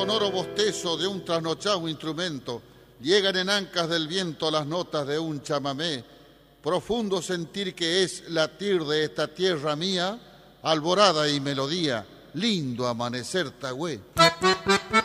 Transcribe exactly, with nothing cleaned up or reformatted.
sonoro bostezo de un trasnochado instrumento, llegan en ancas del viento las notas de un chamamé, profundo sentir que es latir de esta tierra mía, alborada y melodía, lindo amanecer Tagüé.